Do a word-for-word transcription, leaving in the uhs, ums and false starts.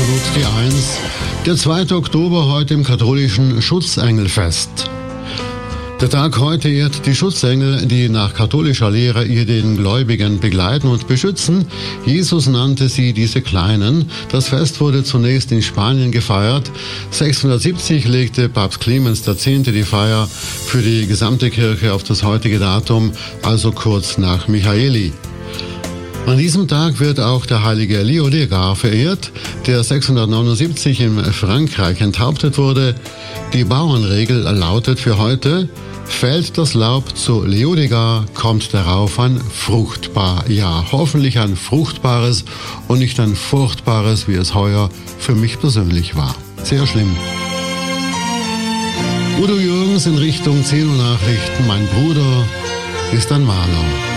absolut die Eins. Der zweite Oktober heute im katholischen Schutzengelfest. Der Tag heute ehrt die Schutzengel, die nach katholischer Lehre ihr den Gläubigen begleiten und beschützen. Jesus nannte sie diese Kleinen. Das Fest wurde zunächst in Spanien gefeiert. sechshundertsiebzig legte Papst Clemens der Zehnte die Feier für die gesamte Kirche auf das heutige Datum, also kurz nach Michaeli. An diesem Tag wird auch der heilige Leo Degar verehrt, der sechshundertneunundsiebzig in Frankreich enthauptet wurde. Die Bauernregel lautet für heute: Fällt das Laub zu Leo Degar, kommt darauf ein fruchtbar Jahr. Hoffentlich ein fruchtbares und nicht ein furchtbares, wie es heuer für mich persönlich war. Sehr schlimm. Udo Jürgens in Richtung zehn Uhr Nachrichten. Mein Bruder ist ein Maler.